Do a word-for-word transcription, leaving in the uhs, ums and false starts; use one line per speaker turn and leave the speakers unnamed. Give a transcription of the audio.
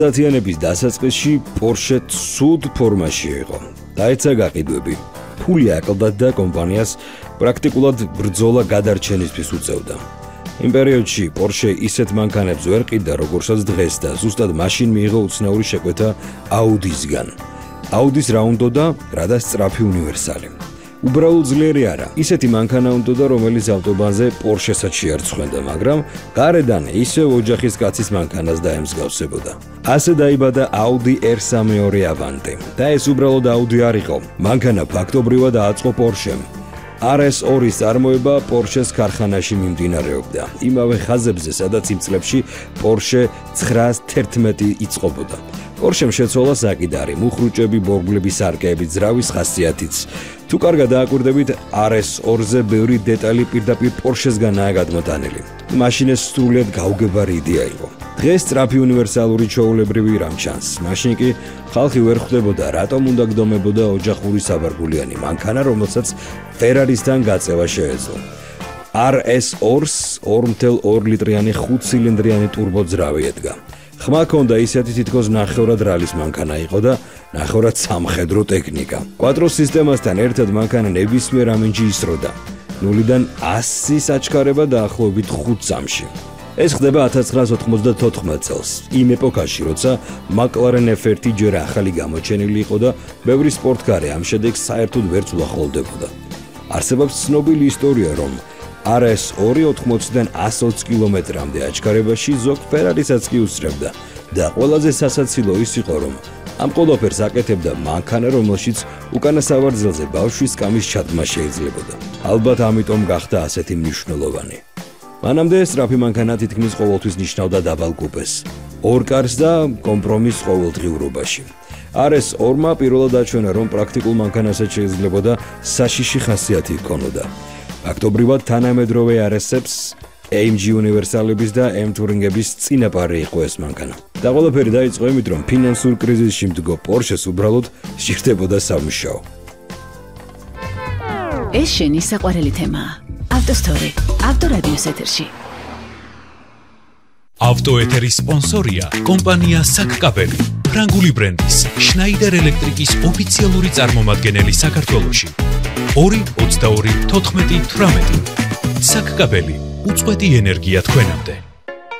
დათიანების დასაწყისში Porsche ცუდ ფორმაში იყო. დაეცა გაყიდვები. ფული აკლდათ და კომპანიას პრაქტიკულად ბრძოლა გადარჩენისთვის უწევდა. იმ პერიოდში Porsche ისეთ მანქანებს ვერ ყიდდა, როგორსაც დღეს და ზუსტად მაშინ მიიღო უცნაური შეკვეთა Audi-სგან. Audi-ს რა უნდოდა, რადგან სწრაფი უნივერსალი. უბრალოდ ძლიერი არა, ისეთი მანქანა უნდოდა, რომელიც ავტობანზე Porsche-საც შეარცხვენდა, მაგრამ გარედან ისევ ოჯახის კაცის მანქანას დაემსგავსებოდა. ასე დაიბადა Audi R სამეორე Avante. და ეს უბრალოდ Audi არ იყო. მანქანა ფაქტობრივად ააწყო Porsche-მ. R S ორი-ის წარმოება Porsche-ს ქარხანაში მიმდინარეობდა. იმავე ხაზებზე, სადაც იმ წლებში Porsche ცხრაას თერთმეტი იწყობოდა. Porsche-მ შეცვალა საკიდარი, მუხრუჭები, ბორბლები, სარკეები, ძრავის ხასიათიც. თუ კარგად დააკვირდებით, R S ორზე ბევრი დეტალი პირდაპირ Porsche-სგანაა გადმოტანილი. მაშინ ეს სრულიად გაუგებარი იდეა იყო. დღეს სწრაფი უნივერსალური ჩვეულებრივი რამ ჩანს. მაშინ კი ხალხი ვერ ხვდებოდა, რატომ უნდა გდომებოდა ოჯახური საბარგულიანი მანქანა, რომელსაც Ferrari-სთან გაწევა შეეძლო. R S ორს ორი კoma ორი ლიტრიანი ხუთ ცილინდრიანი ტურბოძრავი ედგა. ხმა ჰქონდა ისეთი თითქოს ნახევრად რალის მანქანა იყო და ნახევრად სამხედრო ტექნიკა. კვატრო სისტემასთან ერთად მანქანა ნებისმიერ ამინჯი ისროდა. ნულიდან ასის აჩქარება დაახლოებით ხუთ წამში. ეს ხდება ათას ცხრაას ოთხმოცდათოთხმეტ წელს, იმ ეპოქაში, როცა McLaren F ერთი ჯერ ახალი გამოჩენილი იყო და ბევრი სპორტკარი ამ შედეგს საერთოდ ვერც უახლოვდებოდა. არსებობს ცნობილი ისტორია, რომ R S ორი ოთხმოციდან ასს ოცი კილომეტრამდე აჩქარებაში ზოგ Ferrari-საც კი უსწრებდა და ყველაზე სასაცილო ის იყო, რომ ამ ყველაფერს აკეთებდა მანქანა, რომელშიც უკანა სავარძელზე ბავშვის კამის ჩადმა შეიძლებოდა. ალბათ ამიტომ გახდა ასეთი მნიშვნელოვანი. მანამდე სწრაფი მანქანა თითქმის ყოველთვის ნიშნავდა დაბალ კუპეს, ორ კარს და კომპრომისს ყოველდღიურობაში. R S ორმა პირველად აჩვენა, რომ პრაქტიკულ მანქანასაც შეიძლებოდა საშიში ხასიათი ჰქონოდა. ფაქტობრივად თანამედროვე R S-ებს, A M G უნივერსალების და M Touring-ების წინაპარი იყო ეს მანქანა. და ყველაფერი დაიწყო იმით, რომ ფინანსურ კრიზისში მდგო Porsche-ს უბრალოდ სჭირდებოდა სამუშაო.
ეს შენი საყვარელი თემაა. ავტოსტორი, ავტორადიოს ეთერში.
ავტოეთერის სპონსორია კომპანია საკკაბელი, ფრანგული ბრენდის Schneider Electric-ის ოფიციალური წარმომადგენელი საქართველოში. ორი ოცდაორი თოთხმეტი თვრამეტი. საკკაბელი, უწყვეტი ენერგია თქვენამდე.